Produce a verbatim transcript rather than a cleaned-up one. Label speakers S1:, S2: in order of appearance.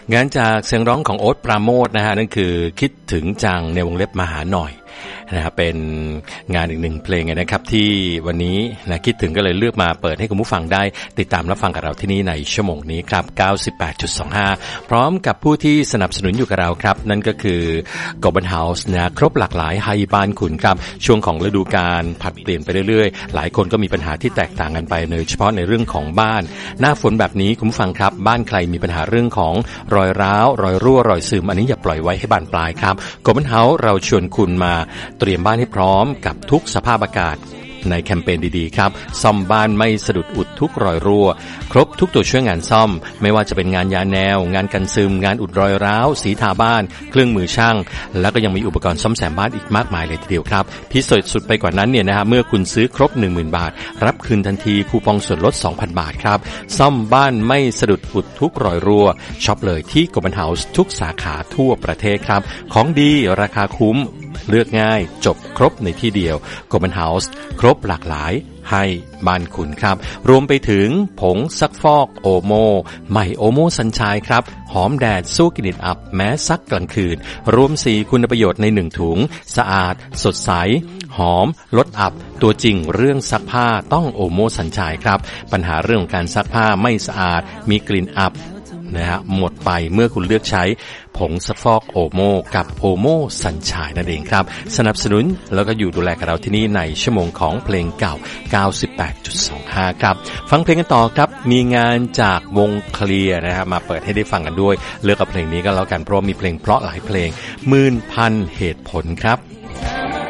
S1: งานจากเสียงร้องของโอ๊ตปราโมชนะฮะนั่นคือคิดถึงจังในวงเล็บมาหาหน่อยนะครับเป็นงานอีกหนึ่งเพลงนะครับที่วันนี้นะคิดถึงก็เลยเลือกมาเปิดให้คุณผู้ฟังได้ติดตามรับฟังกับเราที่นี่ในชั่วโมงนี้ครับ เก้าสิบแปดจุดสองห้า พร้อมกับผู้ที่สนับสนุนอยู่กับเราครับนั่นก็คือ Goban House นะครบหลากหลายไฮบ้านคุณครับช่วงของฤดูกาลผัดเปลี่ยนไปเรื่อยๆหลายคนก็มีปัญหาที่แตกต่างกันไปโดยเฉพาะในเรื่องของบ้านหน้าฝนแบบนี้คุณผู้ฟังครับบ้านใครมีปัญหาเรื่องของรอยร้าวรอยรั่วรอยซึมอันนี้อย่าปล่อยไว้ให้บานปลายครับ Goban House เราชวนคุณมาเตรียมบ้านให้พร้อมกับทุกสภาพอากาศในแคมเปญดีๆครับซ่อมบ้านไม่สะดุดอุดทุกรอยรั่วครบทุกตัวช่วยงานซ่อมไม่ว่าจะเป็นงานยาแนวงานกันซึมงานอุดรอยร้าวสีทาบ้านเครื่องมือช่างแล้วก็ยังมีอุปกรณ์ซ่อมแซมบ้านอีกมากมายเลยทีเดียวครับพิเศษสุดไปกว่านั้นเนี่ยนะฮะเมื่อคุณซื้อครบ หนึ่งหมื่น บาทรับคืนทันทีคูปองส่วนลด สองพัน บาทครับซ่อมบ้านไม่สะดุดอุดทุกรอยรั่วช็อปเลยที่ Goban House ทุกสาขาทั่วประเทศครับของดีราคาคุ้มเลือกง่ายจบครบในที่เดียว Goban House ครบหลากหลายให้บ้านคุณครับรวมไปถึงผงซักฟอกโอโมใหม่โอโมสัญชัยครับหอมแดดสู้กลิ่นอับแม้ซักกลางคืนรวมสี่คุณประโยชน์ในหนึ่งถุงสะอาดสดใสหอมลดอับตัวจริงเรื่องซักผ้าต้องโอโมสัญชัยครับปัญหาเรื่องของการซักผ้าไม่สะอาดมีกลิ่นอับนะฮะหมดไปเมื่อคุณเลือกใช้ผงซักฟอกโอโมกับโอโมสัญชัยนั่นเองครับสนับสนุนแล้วก็อยู่ดูแลกับเราที่นี่ในชั่วโมงของเพลงเก่า เก้าสิบแปดจุดสองห้า ครับฟังเพลงกันต่อครับมีงานจากวงเคลียร์นะครับมาเปิดให้ได้ฟังกันด้วยเลือกกับเพลงนี้ก็แล้วกันเพราะมีเพลงเพราะหลายเพลงหมื่นพันเหตุผลครับ